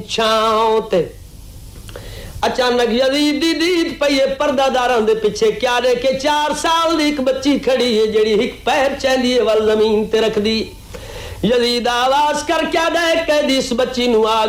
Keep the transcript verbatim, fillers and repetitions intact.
छांव ते अचानक यजीद दी दीद पईए पर्दादारां दे पिछे क्यारे के चार साल दी एक बच्ची खड़ी है जेड़ी एक पैर चैंदी है वल जमीन ते रख दी। यजीद आवाज कर क्या दे कैदी इस बच्ची नु आ